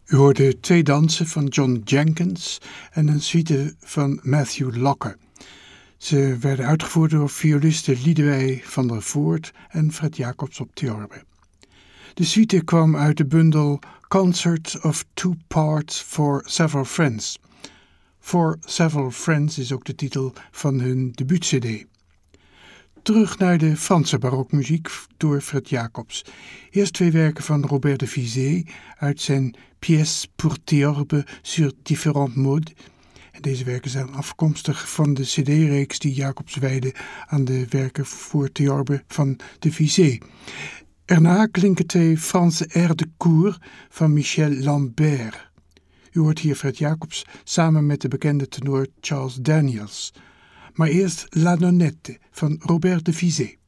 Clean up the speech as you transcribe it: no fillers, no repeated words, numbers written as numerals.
U hoorde 2 dansen van John Jenkins en een suite van Matthew Locker. Ze werden uitgevoerd door violisten Liedewij van der Voort en Fred Jacobs op theorbe. De suite kwam uit de bundel Concert of Two Parts for Several Friends. For Several Friends is ook de titel van hun debuutcd. Terug naar de Franse barokmuziek door Fred Jacobs. Eerst 2 werken van Robert de Vizé uit zijn Pièces pour théorbe sur différentes modes. En deze werken zijn afkomstig van de cd-reeks die Jacobs wijdde aan de werken voor theorbe van de Vizé. Erna klinken 2 Franse airs de cour van Michel Lambert. U hoort hier Fred Jacobs samen met de bekende tenor Charles Daniels. Maar eerst La Nonnette van Robert de Vizé.